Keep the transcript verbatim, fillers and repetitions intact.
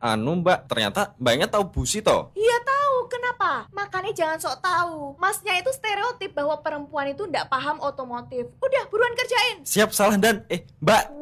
Anu mbak, ternyata mbaknya tahu busi toh? Iya tahu, kenapa? Makanya jangan sok tahu. Masnya itu stereotip bahwa perempuan itu ndak paham otomotif. Udah, buruan kerjain. Siap, salah dan, eh mbak,